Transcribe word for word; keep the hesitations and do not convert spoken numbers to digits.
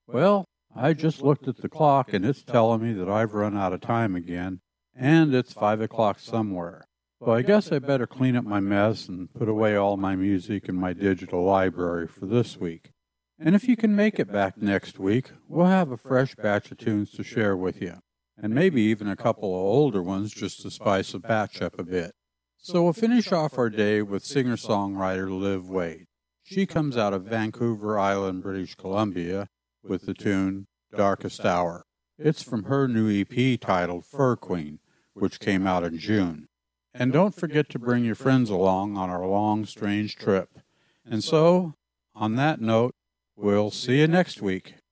Well, I just looked at the clock and it's telling me that I've run out of time again, and it's five o'clock somewhere. So I guess I better clean up my mess and put away all my music in my digital library for this week. And if you can make it back next week, we'll have a fresh batch of tunes to share with you, and maybe even a couple of older ones just to spice the batch up a bit. So we'll finish off our day with singer-songwriter Liv Wade. She comes out of Vancouver Island, British Columbia, with the tune Darkest Hour. It's from her new E P titled Fur Queen, which came out in June. And don't forget to bring your friends along on our long, strange trip. And so, on that note, we'll see you next week.